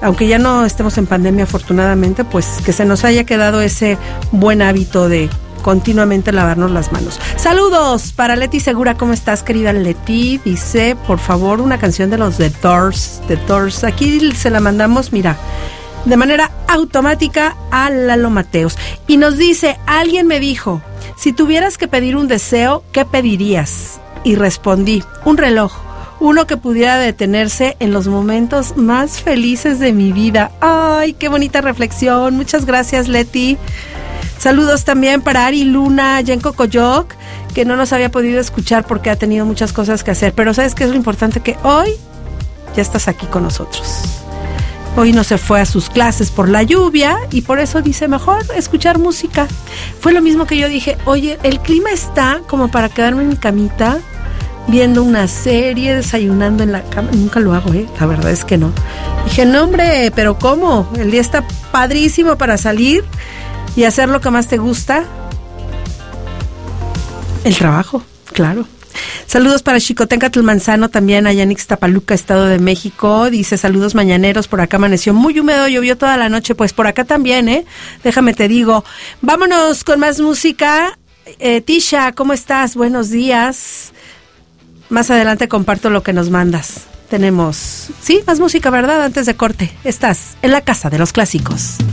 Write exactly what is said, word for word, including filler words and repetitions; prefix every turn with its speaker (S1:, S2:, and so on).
S1: aunque ya no estemos en pandemia afortunadamente, pues que se nos haya quedado ese buen hábito de continuamente lavarnos las manos. Saludos para Leti Segura, ¿cómo estás, querida Leti? Dice, por favor, una canción de los The Doors, The Doors. Aquí se la mandamos, mira, de manera automática a Lalo Mateos. Y nos dice, alguien me dijo, si tuvieras que pedir un deseo, ¿qué pedirías? Y respondí, un reloj, uno que pudiera detenerse en los momentos más felices de mi vida. ¡Ay, qué bonita reflexión! Muchas gracias, Leti. Saludos también para Ari Luna, allá en Cocoyoc, que no nos había podido escuchar porque ha tenido muchas cosas que hacer. Pero ¿sabes qué es lo importante? Que hoy ya estás aquí con nosotros. Hoy no se fue a sus clases por la lluvia y por eso dice mejor escuchar música. Fue lo mismo que yo dije, oye, el clima está como para quedarme en mi camita viendo una serie, desayunando en la cama. Nunca lo hago, ¿eh? La verdad es que no. Dije, no, hombre, pero ¿cómo? El día está padrísimo para salir y hacer lo que más te gusta. El trabajo, claro. Saludos para Xicoténcatl Manzano, también allá en Ixtapaluca, Estado de México. Dice, saludos mañaneros, por acá amaneció muy húmedo, llovió toda la noche. Pues por acá también, ¿eh? Déjame te digo. Vámonos con más música. Eh, Tisha, ¿cómo estás? Buenos días. Más adelante comparto lo que nos mandas. Tenemos, sí, más música, ¿verdad? Antes de corte. Estás en la Casa de los Clásicos.